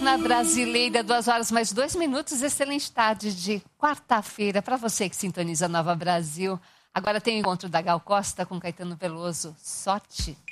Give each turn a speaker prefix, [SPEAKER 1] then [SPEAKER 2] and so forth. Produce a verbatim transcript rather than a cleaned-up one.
[SPEAKER 1] Na Brasileira, duas horas mais dois minutos, excelente tarde de quarta-feira para você que sintoniza Nova Brasil. Agora tem o encontro da Gal Costa com Caetano Veloso. Sorte!